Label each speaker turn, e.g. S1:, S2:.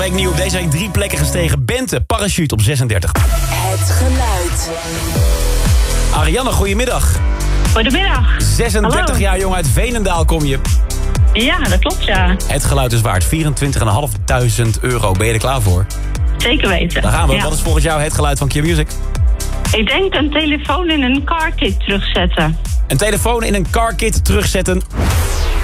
S1: week nieuw. Deze week 3 plekken gestegen. Bente, Parachute op 36.
S2: Het geluid.
S1: Arianne, goedemiddag.
S3: Goedemiddag.
S1: 36
S3: Hallo.
S1: jaar jong uit Veenendaal kom je.
S3: Ja, dat klopt, ja.
S1: Het geluid is waard. €24.500. Ben je er klaar voor?
S3: Zeker weten.
S1: Daar gaan we.
S3: Ja.
S1: Wat is volgens jou het geluid van Q-Music?
S3: Ik denk een telefoon in een car kit terugzetten.
S1: Een telefoon in een car kit terugzetten.